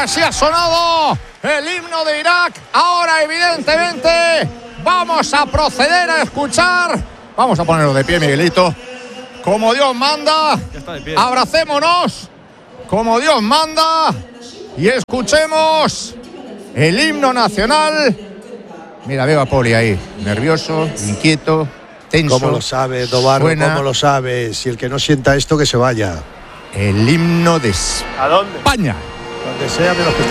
Así ha sonado el himno de Irak. Ahora, evidentemente, vamos a proceder a escuchar. Vamos a ponerlo de pie, Miguelito. Como Dios manda. Abracémonos. Como Dios manda. Y escuchemos el himno nacional. Mira, veo a Poli ahí. Nervioso, inquieto, tenso. ¿Cómo lo sabe, Dobarro? ¿Cómo lo sabe? Si el que no sienta esto, que se vaya. El himno de ¿A dónde? España. Donde sea, menos que